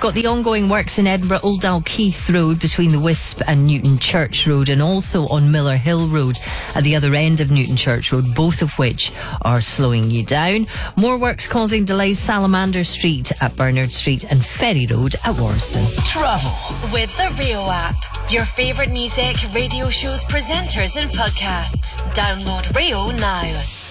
got the ongoing works in Edinburgh, Old Dalkeith Road between the Wisp and Newton Church Road, and also on Miller Hill Road at the other end of Newton Church Road, both of which are slowing you down. More works causing delays Salamander Street at Bernard Street and Ferry Road at Warriston. Travel with the Rio app. Your favourite music, radio shows, presenters and podcasts. Download Rio now.